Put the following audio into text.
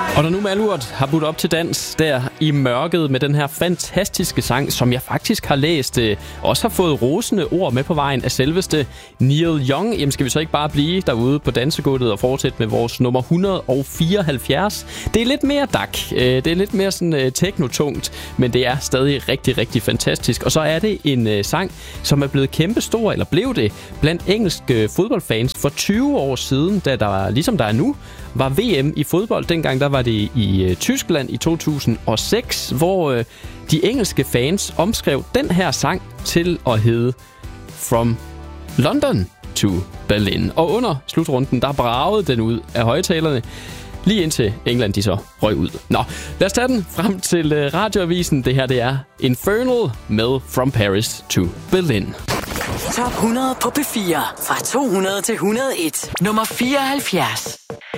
Og da nu Malurt har budt op til dans der i mørket med den her fantastiske sang, som jeg faktisk har læst, også har fået rosende ord med på vejen af selveste Neil Young, jamen skal vi så ikke bare blive derude på dansegulvet og fortsætte med vores nummer 174? Det er lidt mere dak, det er lidt mere sådan teknotungt, men det er stadig rigtig, rigtig fantastisk. Og så er det en sang, som er blevet kæmpestor, eller blev det, blandt engelske fodboldfans for 20 år siden, da der, ligesom der er nu, var VM i fodbold. Dengang der var det i Tyskland i 2006, hvor de engelske fans omskrev den her sang til at hedde From London to Berlin. Og under slutrunden, der bragede den ud af højtalerne, lige indtil England de så røg ud. Nå, lad os tage den frem til radioavisen. Det her, det er Infernal med From Paris to Berlin. Top 100 på P4. Fra 200 til 101. Nummer 74.